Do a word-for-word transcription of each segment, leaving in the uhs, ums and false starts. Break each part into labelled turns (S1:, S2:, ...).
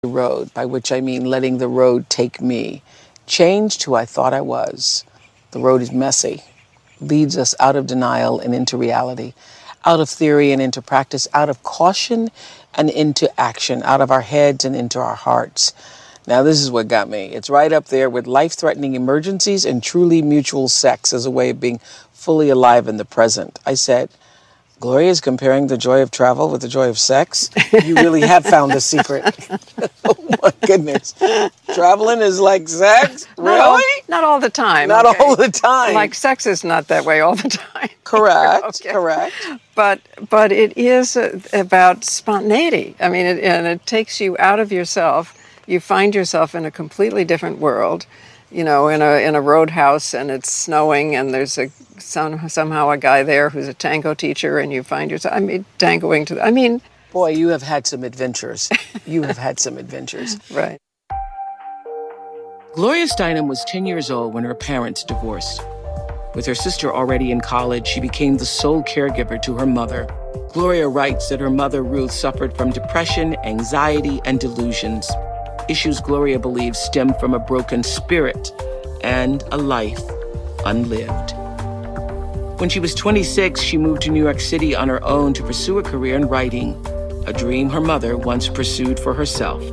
S1: The road, by which I mean letting the road take me, changed who I thought I was. The road is messy, leads us out of denial and into reality, out of theory and into practice, out of caution and into action, out of our heads and into our hearts. Now, this is what got me. It's right up there with life-threatening emergencies and truly mutual sex as a way of being fully alive in the present. I said, Gloria is comparing the joy of travel with the joy of sex. You really have found the secret. Oh, my goodness. Traveling is like sex? Really?
S2: Not all, not all the time.
S1: Not
S2: okay?
S1: all the time.
S2: Like sex is not that way all the time.
S1: Correct,
S2: okay.
S1: correct.
S2: But but it is uh, about spontaneity. I mean, it, and it takes you out of yourself. You find yourself in a completely different world. You know, in a in a roadhouse, and it's snowing, and there's a some, somehow a guy there who's a tango teacher, and you find yourself, I mean, tangoing to, I mean.
S1: Boy, you have had some adventures. You have had some adventures.
S2: Right.
S1: Gloria Steinem was ten years old when her parents divorced. With her sister already in college, she became the sole caregiver to her mother. Gloria writes that her mother, Ruth, suffered from depression, anxiety, and delusions. Issues Gloria believes stem from a broken spirit and a life unlived. When she was twenty-six, she moved to New York City on her own to pursue a career in writing, a dream her mother once pursued for herself.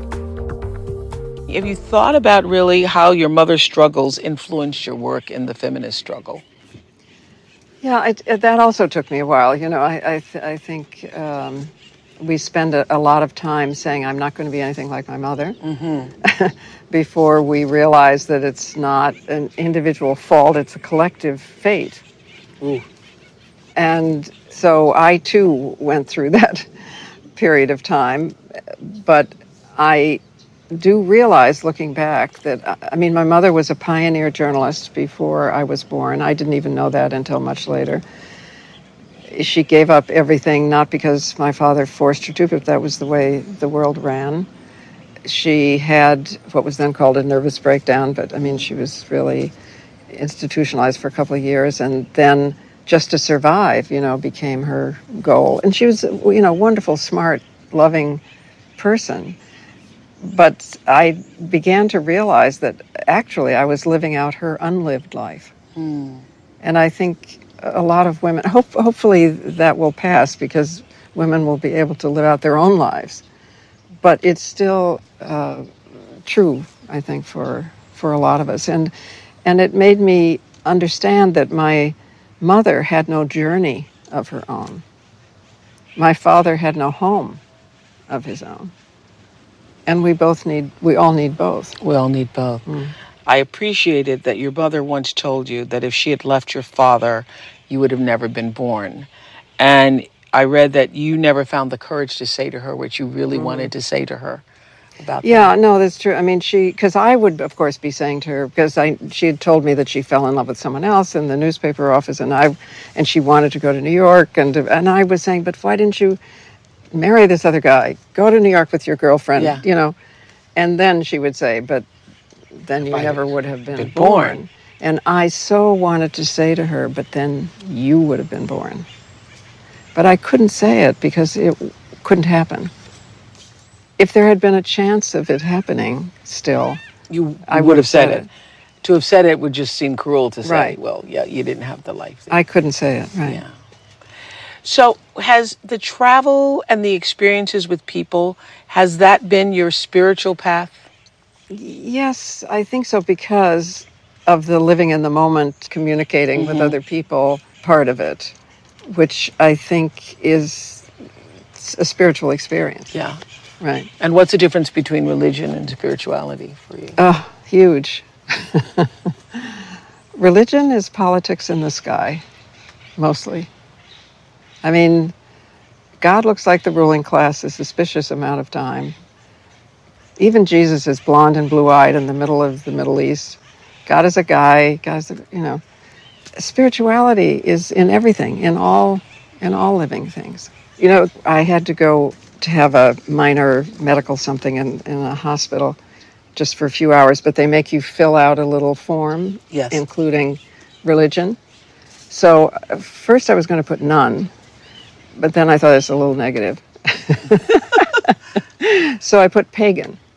S1: Have you thought about really how your mother's struggles influenced your work in the feminist struggle?
S2: Yeah, it, it, that also took me a while. You know, I I, th- I think um, we spend a, a lot of time saying, I'm not going to be anything like my mother, mm-hmm. before we realize that it's not an individual fault, it's a collective fate. Ooh. And so I, too, went through that period of time. But I do realize, looking back, that, I mean, my mother was a pioneer journalist before I was born. I didn't even know that until much later. She gave up everything, not because my father forced her to, but that was the way the world ran. She had what was then called a nervous breakdown, but, I mean, she was really institutionalized for a couple of years, and then just to survive, you know, became her goal. And she was, you know, wonderful, smart, loving person. But I began to realize that actually I was living out her unlived life. Mm. And I think a lot of women, hope, hopefully that will pass, because women will be able to live out their own lives. But it's still uh, true, I think, for for a lot of us. And And it made me understand that my mother had no journey of her own. My father had no home of his own. And we both need, we all need both.
S1: We all need both. Mm. I appreciated that your mother once told you that if she had left your father, you would have never been born. And I read that you never found the courage to say to her what you really mm. wanted to say to her. About
S2: yeah,
S1: that.
S2: no, that's true. I mean, she, because I would, of course, be saying to her, because I, she had told me that she fell in love with someone else in the newspaper office, and I, and she wanted to go to New York, and and I was saying, but why didn't you marry this other guy? Go to New York with your girlfriend, yeah. you know. And then she would say, but then you never would have been, been born. born. And I so wanted to say to her, but then you would have been born. But I couldn't say it because it couldn't happen. If there had been a chance of it happening still,
S1: you I would have said it. it. To have said it would just seem cruel to say, right. well, yeah, you didn't have the life.
S2: I couldn't say it, right.
S1: Yeah. So has the travel and the experiences with people, has that been your spiritual path?
S2: Yes, I think so, because of the living in the moment, communicating mm-hmm. with other people part of it, which I think is a spiritual experience.
S1: Yeah.
S2: Right.
S1: And what's the difference between religion and spirituality for you?
S2: Oh, huge. Religion is politics in the sky, mostly. I mean, God looks like the ruling class a suspicious amount of time. Even Jesus is blonde and blue-eyed in the middle of the Middle East. God is a guy. God is, a, you know. Spirituality is in everything, in all, in all living things. You know, I had to go to have a minor medical something in, in a hospital just for a few hours, but they make you fill out a little form,
S1: yes.
S2: including religion. So uh, first I was going to put none, but then I thought it's a little negative. So I put pagan.